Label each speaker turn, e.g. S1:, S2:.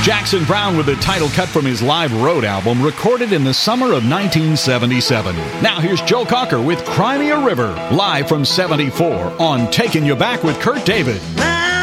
S1: Jackson Browne with the title cut from his Live Road album recorded in the summer of 1977. Now here's Joe Cocker with Cry Me a River, live from 74 on Taking You Back with Kurt David.